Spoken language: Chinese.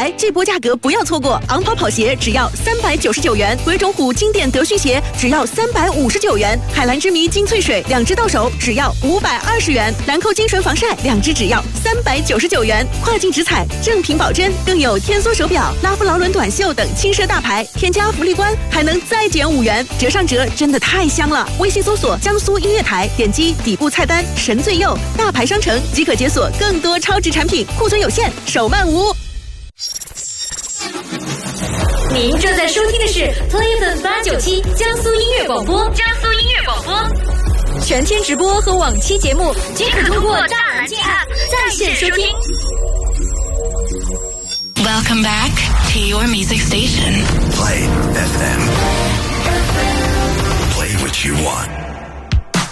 来，这波价格不要错过！昂跑跑鞋只要399元，鬼冢虎经典德训鞋只要359元，海蓝之谜金萃水2支到手只要520元，兰蔻精纯防晒2支只要399元，跨境直采正品保真，更有天梭手表、拉夫劳伦短袖等轻奢大牌，添加福利关还能再减5元，折上折真的太香了！微信搜索江苏音乐台，点击底部菜单神最右大牌商城即可解锁更多超值产品，库存有限，手慢无。 您正在收听的是 Play FM897江苏音乐广播，江苏音乐广播，全天直播和往期节目均可通过大蓝鲸 App 在线收听。 Welcome back to your music station. Play FM. Play what you want.